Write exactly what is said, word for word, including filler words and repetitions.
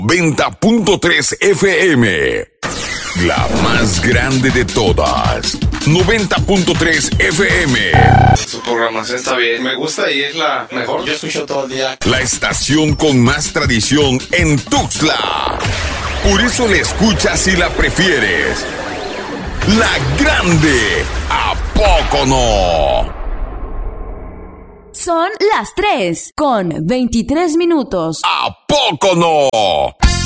noventa punto tres F M. La más grande de todas. noventa punto tres F M. Su programación está bien. Me gusta y es la mejor. Yo escucho todo el día. La estación con más tradición en Tuxtla. Por eso la escuchas y la prefieres. La grande. ¿A poco no? Son las tres con veintitrés minutos. ¿A poco no?